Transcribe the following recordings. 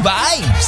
vibes.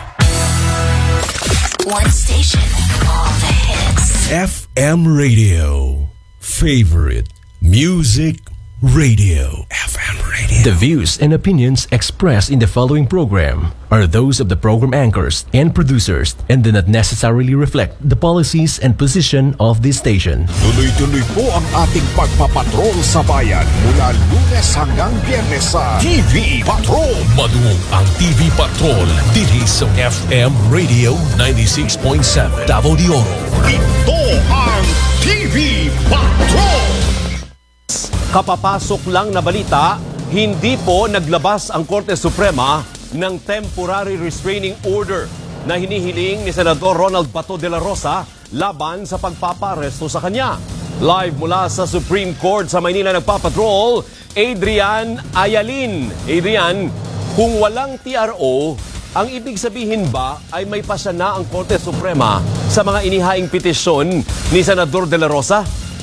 One station, all the hits. FM Radio. Favorite Music Radio. FM Radio. The views and opinions expressed in the following program are those of the program anchors and producers and do not necessarily reflect the policies and position of this station. Tuloy-tuloy po ang ating pagpapatrol sa bayan mula Lunes hanggang Biyernes sa TV Patrol. Madungog ang TV Patrol dito sa FM Radio 96.7 Davao de Oro. Ito ang TV Patrol. Kapapasok lang na balita, hindi po naglabas ang Korte Suprema ng temporary restraining order na hinihiling ni Senador Ronald Bato de la Rosa laban sa pagpaparesto sa kanya. Live mula sa Supreme Court sa Maynila nagpapatrol, Adrian Ayalin. Adrian, kung walang TRO, ang ibig sabihin ba ay may pasya na ang Korte Suprema sa mga inihaing petisyon ni Senador de la Rosa?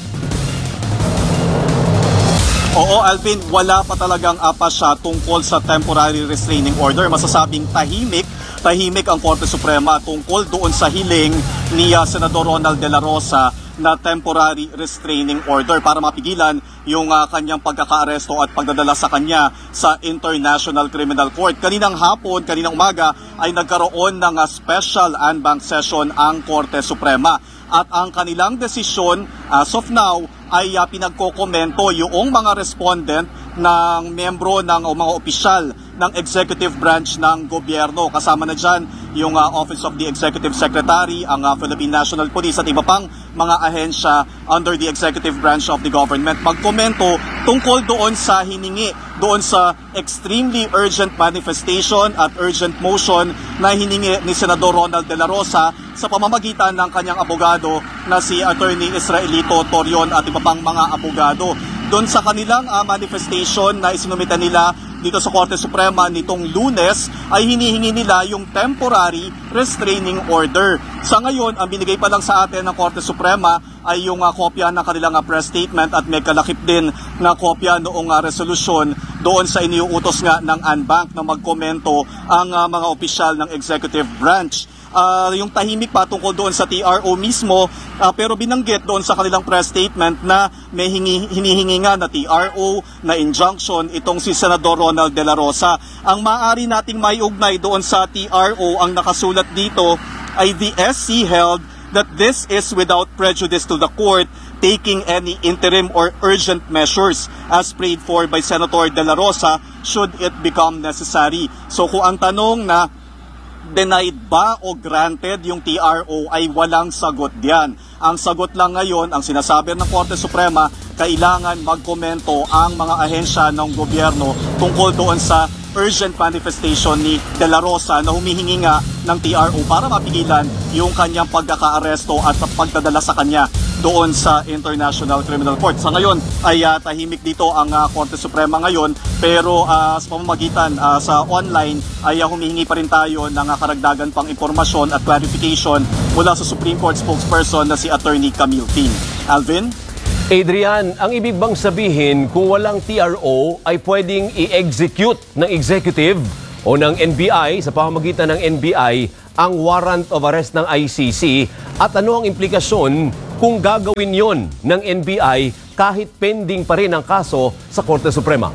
Oo, Alvin, wala pa talagang pasya tungkol sa temporary restraining order. Masasabing tahimik ang Korte Suprema tungkol doon sa hiling ni Senador Ronald de la Rosa na temporary restraining order para mapigilan yung kanyang pagkakaaresto at pagdadala sa kanya sa International Criminal Court. Kaninang umaga ay nagkaroon ng special en banc session ang Korte Suprema. At ang kanilang desisyon as of now ay pinagkokomento yung mga respondent ng membro ng mga opisyal ng executive branch ng gobyerno. Kasama na dyan yung Office of the Executive Secretary, ang Philippine National Police at iba pang mga ahensya under the executive branch of the government. Magkomento tungkol doon sa hiningi, doon sa extremely urgent manifestation at urgent motion na hiningi ni Senador Ronald de la Rosa sa pamamagitan ng kanyang abogado na si Attorney Israelito Torion at iba pang mga abogado. Doon sa kanilang manifestation na isinumita nila dito sa Korte Suprema nitong Lunes ay hinihingi nila yung temporary restraining order. Sa ngayon, ang binigay pa lang sa atin ng Korte Suprema ay yung kopya ng kanilang press statement at may kalakip din na kopya noong resolusyon doon sa iniuutos nga ng en banc na magkomento ang mga opisyal ng executive branch. Yung tahimik pa tungkol doon sa TRO mismo, pero binanggit doon sa kanilang press statement na may hinihingi nga na TRO, na injunction itong si Senador Ronald de la Rosa. Ang maaari nating maiugnay doon sa TRO, ang nakasulat dito ay the SC held that this is without prejudice to the court taking any interim or urgent measures as prayed for by Senator de la Rosa should it become necessary. So kung ang tanong na denied ba o granted yung TRO ay walang sagot diyan. Ang sagot lang ngayon, ang sinasabi ng Korte Suprema, kailangan magkomento ang mga ahensya ng gobyerno tungkol doon sa urgent manifestation ni De La Rosa na humihingi nga ng TRO para mapigilan yung kanyang pagkakaaresto at pagdadala sa kanya doon sa International Criminal Court. Sa ngayon ay tahimik dito ang Korte Suprema ngayon, pero sa pamamagitan sa online ay humihingi pa rin tayo ng karagdagan pang impormasyon at clarification mula sa Supreme Court spokesperson na si Attorney Camille Ting. Alvin? Adrian, ang ibig bang sabihin kung walang TRO ay pwedeng i-execute ng executive o ng NBI sa pamamagitan ng NBI ang warrant of arrest ng ICC at ano ang implikasyon kung gagawin yon ng NBI kahit pending pa rin ang kaso sa Korte Suprema?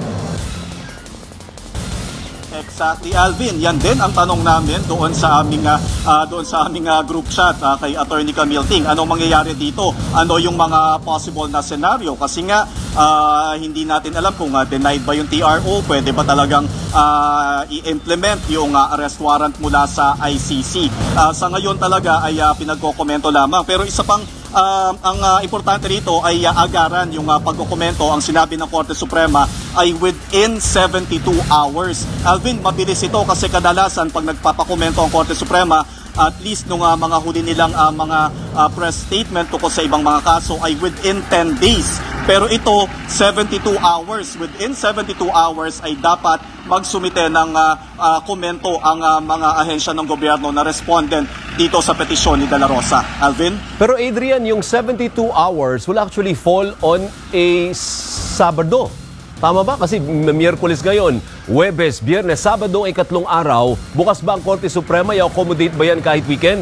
Exactly, Alvin. Yan din ang tanong namin doon sa aming group chat kay Attorney Camille Ting. Anong mangyayari dito? Ano yung mga possible na scenario? Kasi nga hindi natin alam kung denied ba yung TRO, pwede ba talagang i-implement yung arrest warrant mula sa ICC. Sa ngayon talaga ay pinagkokomento lamang. Pero isa pang ang importante rito ay agaran yung pagkokomento. Ang sinabi ng Korte Suprema ay within 72 hours. Alvin, mabilis ito kasi kadalasan pag nagpapakomento ang Korte Suprema, at least nung mga huli nilang mga press statement tungkol sa ibang mga kaso ay within 10 days. Pero ito, 72 hours. Within 72 hours ay dapat magsumite ng komento ang mga ahensya ng gobyerno na respondent dito sa petisyon ni De La Rosa. Alvin? Pero Adrian, yung 72 hours will actually fall on a Sabado. Tama ba? Kasi Miyerkules ngayon, Huwebes, Biyernes, Sabado ay 3 araw. Bukas ba ang Korte Suprema? I-accommodate ba yan kahit weekend?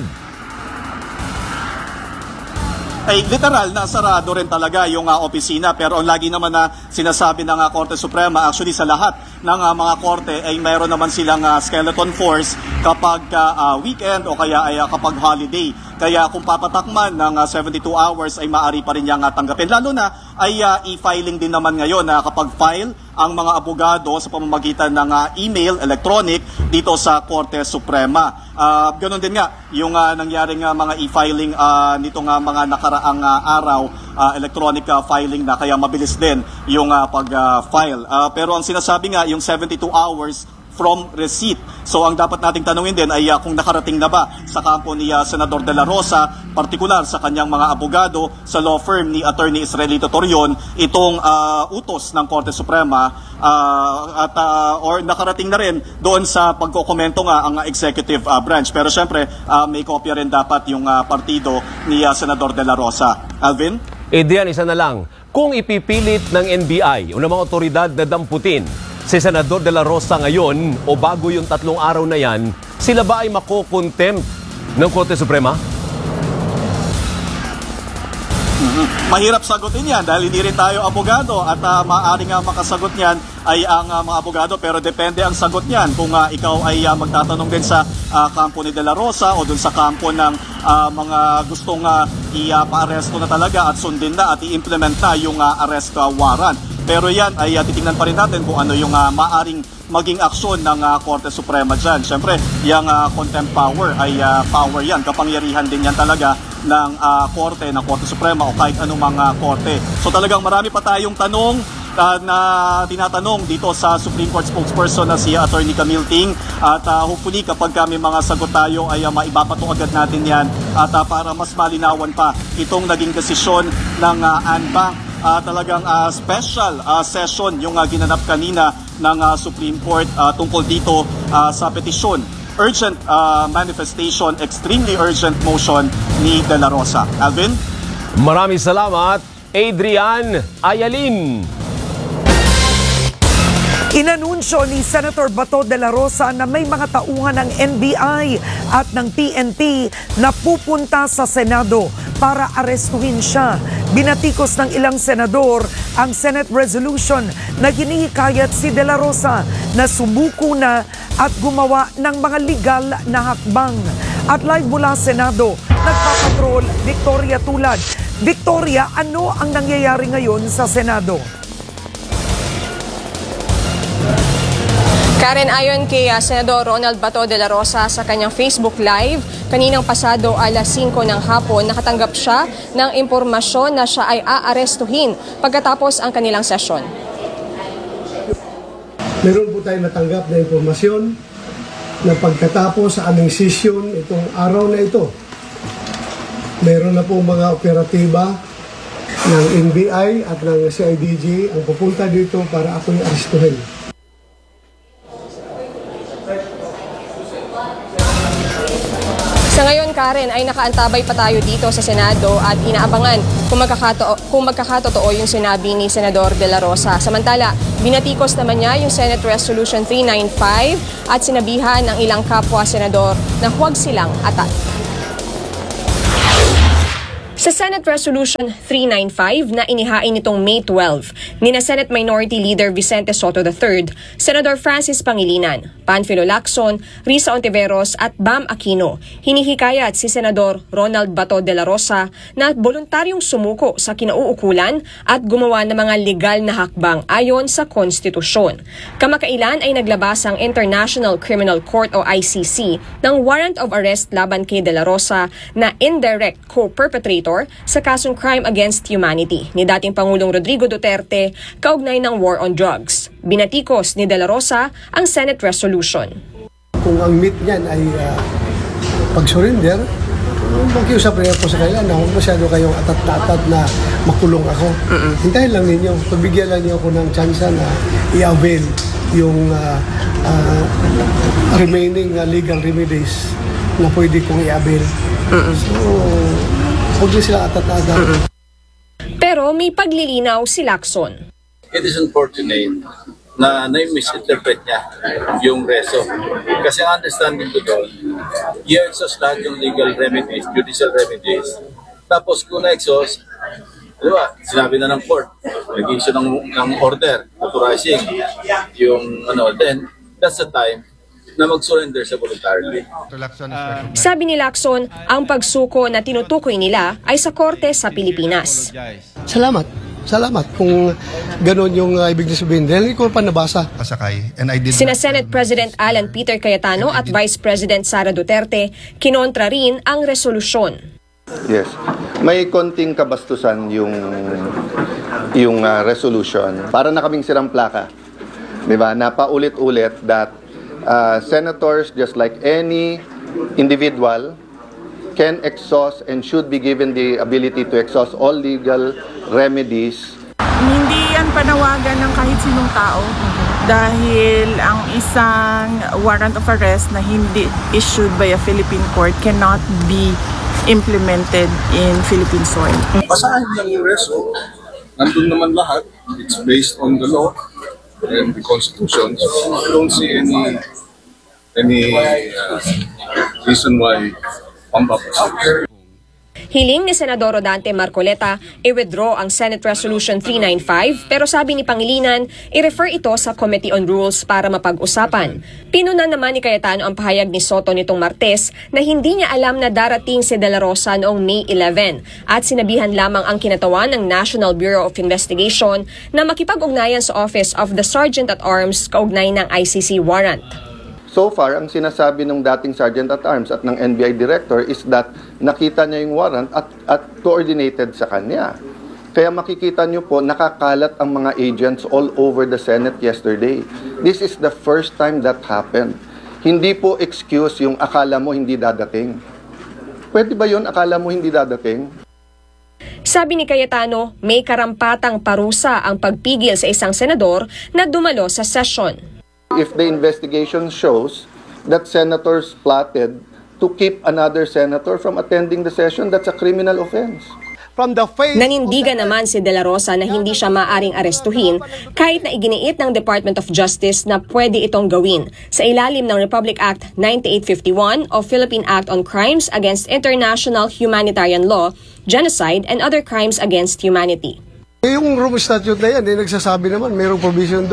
Ay literal na sarado rin talaga yung opisina, pero ang lagi naman na sinasabi ng Korte Suprema, actually sa lahat ng mga korte ay mayroon naman silang skeleton force kapag weekend o kaya ay kapag holiday. Kaya kung papatakman ng 72 hours ay maaari pa rin niyang tanggapin. Lalo na ay e-filing din naman ngayon na kapag file ang mga abogado sa pamamagitan ng email, electronic dito sa Korte Suprema. Ganon din nga yung nangyaring mga e-filing nito nga mga nakaraang araw, electronic filing na kaya mabilis din yung pag-file. Pero ang sinasabi nga yung 72 hours from receipt. So ang dapat nating tanungin din ay kung nakarating na ba sa kampo ni Senador De La Rosa, partikular sa kanyang mga abogado sa law firm ni Attorney Israelito Torion, itong utos ng Korte Suprema or nakarating na rin doon sa pagkokomento nga ang executive branch. Pero syempre may kopya rin dapat yung partido ni Senador De La Rosa. Alvin? Diyan, isa na lang. Kung ipipilit ng NBI o ng mga otoridad na damputin si Senador De La Rosa ngayon o bago yung 3 araw na yan, sila ba ay makokontempt ng Korte Suprema? Mahirap sagutin yan dahil hindi rin tayo abogado at maaaring makasagot niyan ay ang mga abogado, pero depende ang sagot niyan kung ikaw ay magtatanong din sa kampo ni De La Rosa o dun sa kampo ng mga gustong ipa-aresto na talaga at sundin na at i-implement na yung arrest warrant. Pero yan ay titingnan pa rin natin kung ano yung maaring maging aksyon ng Korte Suprema dyan. Siyempre, yung contempt power ay power yan. Kapangyarihan din yan talaga ng Korte Suprema o kahit anumang korte. So talagang marami pa tayong tanong na tinatanong dito sa Supreme Court spokesperson na si Attorney Camille Ting. At hopefully kapag may mga sagot tayo ay maibabato agad natin yan at para mas malinawan pa itong naging desisyon ng ANBank. Talagang special session yung ginanap kanina ng Supreme Court tungkol dito sa petisyon. Urgent manifestation, extremely urgent motion ni De La Rosa. Alvin? Maraming salamat, Adrian Ayalin. Inanunsyo ni Senator Bato de la Rosa na may mga tauhan ng NBI at ng PNP na pupunta sa Senado para arestuhin siya. Binatikos ng ilang senador ang Senate resolution na hinihikayat si De La Rosa na sumuko na at gumawa ng mga legal na hakbang. At live mula Senado, nagpapatrol Victoria Tulad. Victoria, ano ang nangyayari ngayon sa Senado? Karen, ayon kay Senador Ronald Bato de la Rosa sa kanyang Facebook Live, kaninang pasado alas 5 ng hapon, nakatanggap siya ng impormasyon na siya ay aarestuhin pagkatapos ang kanilang sesyon. Meron po tayong natanggap na impormasyon na pagkatapos sa aming session itong araw na ito, meron na po mga operatiba ng NBI at ng CIDG ang pupunta dito para ako'y arestuhin. Sa ngayon, Karen, ay nakaantabay pa tayo dito sa Senado at inaabangan kung magkakatotoo yung sinabi ni Senador De La Rosa. Samantala, binatikos naman niya yung Senate Resolution 395 at sinabihan ng ilang kapwa senador na huwag silang atat. Sa Senate Resolution 395 na inihain nitong May 12, nina Senate Minority Leader Vicente Soto III, Senador Francis Pangilinan, Panfilo Lacson, Risa Ontiveros at Bam Aquino, hinihikayat si Senador Ronald Bato de la Rosa na voluntaryong sumuko sa kinauukulan at gumawa ng mga legal na hakbang ayon sa konstitusyon. Kamakailan ay naglabas ang International Criminal Court o ICC ng warrant of arrest laban kay de la Rosa na indirect co-perpetrator sa kasong crime against humanity ni dating Pangulong Rodrigo Duterte kaugnay ng war on drugs. Binatikos ni De La Rosa ang Senate resolution. Kung ang meet niyan ay pag-surrender, mag-iusap rin ako sa kailan na huwag masyado kayong atat-atat na makulong ako. Hintayin lang ninyo, pagbigyan lang niyo ako ng chance na i-avail yung remaining legal remedies na pwede kong i-avail. So, huwag din sila atat-atat. Pero may paglilinaw si Lacson. it is unfortunate na misinterpret niya yung reso. Kasi ang understanding ko doon, i-exhaust lahat yung legal remedies, judicial remedies. Tapos kung na-exhaust, di ba, sinabi na ng court, nag-issue ng order, authorizing yung then that's the time na mag-surrender sa voluntarily. Sabi ni Lacson, ang pagsuko na tinutukoy nila ay sa korte sa Pilipinas. Salamat kung gano'n yung ibig sabihin. Dahil ko pa nabasa. Sina Senate President Alan Peter Cayetano at Vice President Sara Duterte kinontra rin ang resolusyon. Yes. May konting kabastusan yung resolution. Para na kaming sirang plaka. Diba? Napaulit-ulit that senators, just like any individual, can exhaust and should be given the ability to exhaust all legal remedies. Hindi yan panawagan ng kahit sinong tao dahil ang isang warrant of arrest na hindi issued by a Philippine court cannot be implemented in Philippine soil. Basahin lang yung reso. Nandun naman lahat. It's based on the law and the Constitution. So I don't see any reason why Hiling ni Senador Rodante Marcoleta i-withdraw ang Senate Resolution 395 pero sabi ni Pangilinan i-refer ito sa Committee on Rules para mapag-usapan. Pinunan naman ni Cayetano ang pahayag ni Soto nitong Martes na hindi niya alam na darating si De La Rosa noong May 11 at sinabihan lamang ang kinatawan ng National Bureau of Investigation na makipag-ugnayan sa Office of the Sergeant at Arms kaugnay ng ICC warrant. So far, ang sinasabi ng dating Sergeant-at-Arms at ng NBI Director is that nakita niya yung warrant at coordinated sa kanya. Kaya makikita niyo po, nakakalat ang mga agents all over the Senate yesterday. This is the first time that happened. Hindi po excuse yung akala mo hindi dadating. Pwede ba yun, akala mo hindi dadating? Sabi ni Cayetano, may karampatang parusa ang pagpigil sa isang senador na dumalo sa session. If the investigation shows that senators plotted to keep another senator from attending the session, that's a criminal offense. Nanindigan naman si De La Rosa na hindi siya maaring arestuhin kahit na iginiit ng Department of Justice na pwede itong gawin sa ilalim ng Republic Act 9851 o Philippine Act on Crimes Against International Humanitarian Law, Genocide, and Other Crimes Against Humanity. Yung Rome Statute na yan, nagsasabi naman, mayroong provision